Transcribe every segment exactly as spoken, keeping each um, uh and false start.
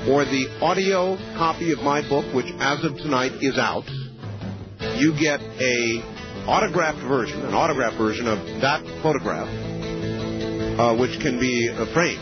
or the audio copy of my book, which as of tonight is out, you get a autographed version, an autographed version of that photograph, uh, which can be uh, framed.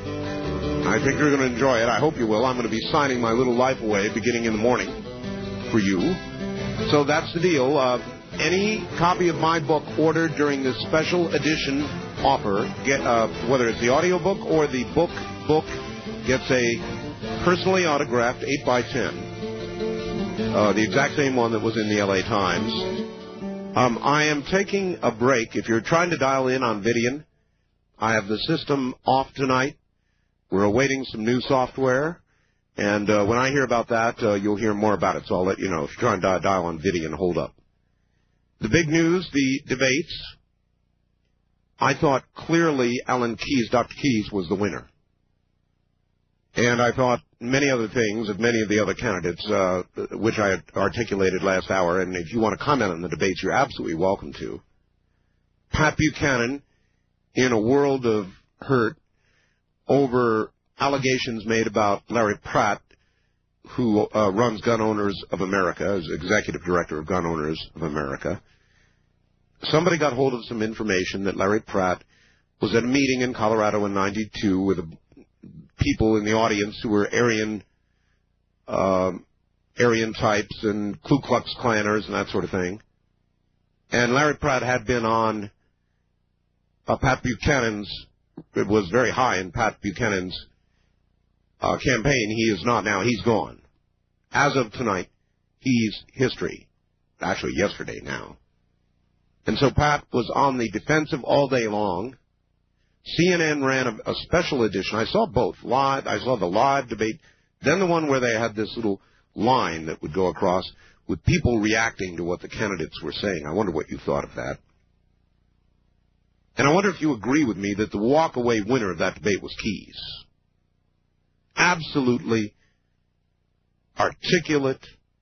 I think you're going to enjoy it. I hope you will. I'm going to be signing my little life away beginning in the morning for you. So that's the deal. Uh, any copy of my book ordered during this special edition offer, get, uh, whether it's the audio book or the book book, gets a personally autographed eight by ten. Uh, the exact same one that was in the L A Times. Um, I am taking a break. If you're trying to dial in on Vidian, I have the system off tonight. We're awaiting some new software. And uh, when I hear about that, uh, you'll hear more about it. So I'll let you know. If you're trying to dial on Vidian, hold up. The big news, the debates. I thought clearly Alan Keyes, Doctor Keyes, was the winner. And I thought many other things of many of the other candidates, uh, which I had articulated last hour. And if you want to comment on the debates, you're absolutely welcome to. Pat Buchanan, in a world of hurt over allegations made about Larry Pratt, who uh, runs Gun Owners of America, as executive director of Gun Owners of America. Somebody got hold of some information that Larry Pratt was at a meeting in Colorado in ninety-two with a, people in the audience who were Aryan, uh, Aryan types and Ku Klux Klanners and that sort of thing. And Larry Pratt had been on uh, Pat Buchanan's, it was very high in Pat Buchanan's uh, campaign. He is not now. He's gone. As of tonight, he's history. Actually, yesterday now. And so Pat was on the defensive all day long. C N N ran a, a special edition. I saw both live. I saw the live debate, then the one where they had this little line that would go across with people reacting to what the candidates were saying. I wonder what you thought of that. And I wonder if you agree with me that the walk-away winner of that debate was Keyes. Absolutely articulate,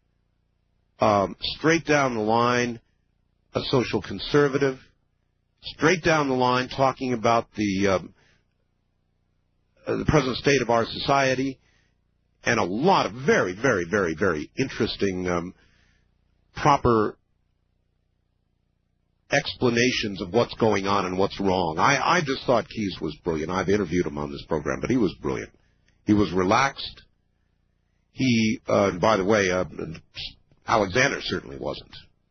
um, straight down the line, a social conservative, straight down the line talking about the, um, uh, the present state of our society, and a lot of very, very, very, very interesting, um, proper explanations of what's going on and what's wrong. I, I just thought Keyes was brilliant. I've interviewed him on this program, but he was brilliant. He was relaxed. He, uh, by the way, uh, Alexander certainly wasn't.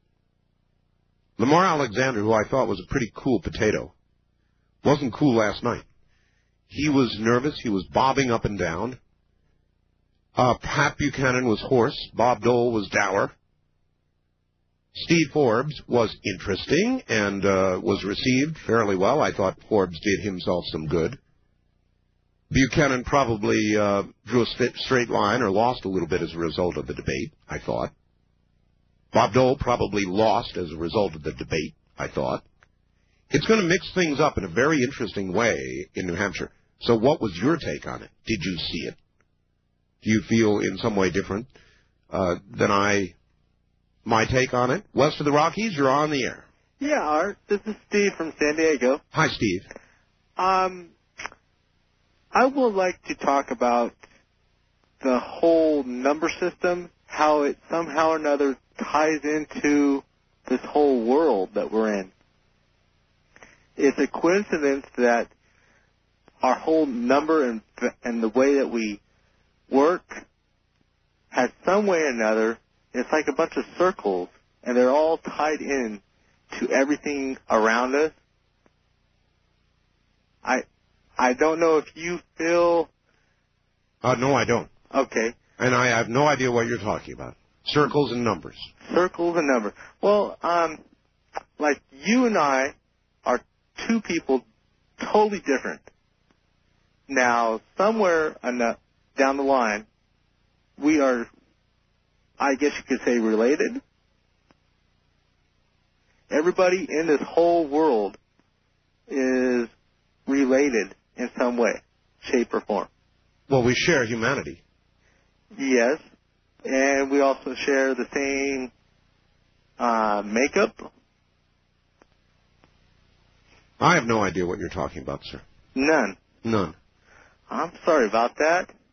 Lamar Alexander, who I thought was a pretty cool potato, wasn't cool last night. He was nervous. He was bobbing up and down. Uh, Pat Buchanan was hoarse. Bob Dole was dour. Steve Forbes was interesting and uh, was received fairly well. I thought Forbes did himself some good. Buchanan probably uh, drew a st- straight line or lost a little bit as a result of the debate, I thought. Bob Dole probably lost as a result of the debate, I thought. It's going to mix things up in a very interesting way in New Hampshire. So what was your take on it? Did you see it? Do you feel in some way different uh, than I, my take on it? West of the Rockies, you're on the air. Yeah, Art. This is Steve from San Diego. Hi, Steve. Um, I would like to talk about the whole number system, how it somehow or another ties into this whole world that we're in. It's a coincidence that our whole number and, and the way that we work has some way or another, it's like a bunch of circles, and they're all tied in to everything around us. I I don't know if you feel... Uh, no, I don't. Okay. And I have no idea what you're talking about. Circles and numbers. Circles and numbers. Well, um, like you and I are two people totally different. Now, somewhere down the line, we are, I guess you could say, related. Everybody in this whole world is related in some way, shape, or form. Well, we share humanity. Yes, and we also share the same uh, makeup. I have no idea what you're talking about, sir. None. None. I'm sorry about that.